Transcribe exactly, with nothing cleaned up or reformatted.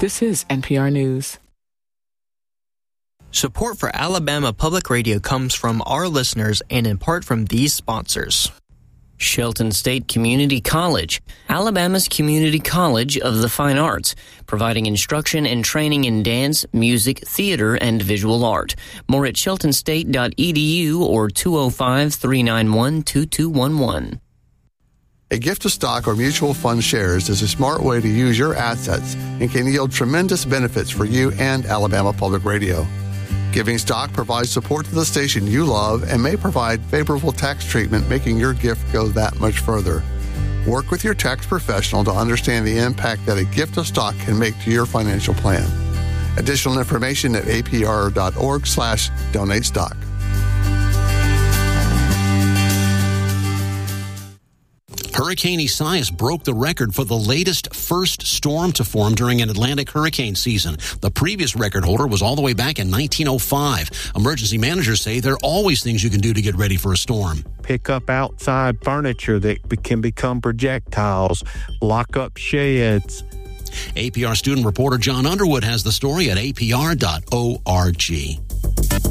This is N P R News. Support for Alabama Public Radio comes from our listeners and in part from these sponsors. Shelton State Community College, Alabama's community college of the fine arts, providing instruction and training in dance, music, theater, and visual art. More at shelton state dot e d u or two oh five, three nine one, two two one one. A gift of stock or mutual fund shares is a smart way to use your assets and can yield tremendous benefits for you and Alabama Public Radio. Giving stock provides support to the station you love and may provide favorable tax treatment, making your gift go that much further. Work with your tax professional to understand the impact that a gift of stock can make to your financial plan. Additional information at apr.org slash donate stock. Hurricane Isaias broke the record for the latest first storm to form during an Atlantic hurricane season. The previous record holder was all the way back in nineteen oh five. Emergency managers say there are always things you can do to get ready for a storm. Pick up outside furniture that can become projectiles, lock up sheds. A P R student reporter John Underwood has the story at a p r dot org.